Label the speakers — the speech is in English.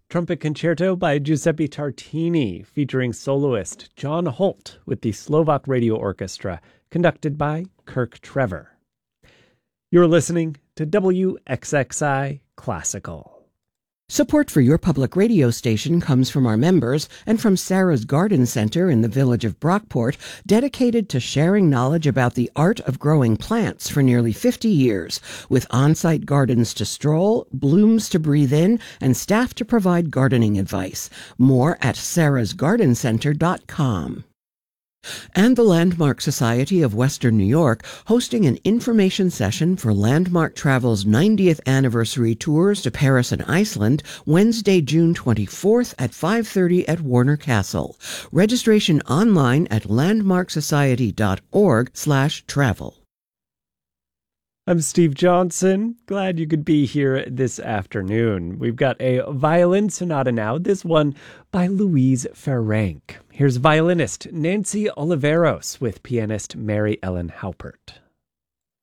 Speaker 1: Trumpet Concerto by Giuseppe Tartini, featuring soloist John Holt with the Slovak Radio Orchestra, conducted by Kirk Trevor. You're listening to WXXI Classical.
Speaker 2: Support for your public radio station comes from our members and from Sarah's Garden Center in the village of Brockport, dedicated to sharing knowledge about the art of growing plants for nearly 50 years, with on-site gardens to stroll, blooms to breathe in, and staff to provide gardening advice. More at sarahsgardencenter.com. And the Landmark Society of Western New York, hosting an information session for Landmark Travel's 90th anniversary tours to Paris and Iceland, Wednesday, June 24th at 5:30 at Warner Castle. Registration online at landmarksociety.org/travel.
Speaker 1: I'm Steve Johnson. Glad you could be here this afternoon. We've got a violin sonata now, this one by Louise Ferenc. Here's violinist Nancy Oliveros with pianist Mary Ellen Haupert.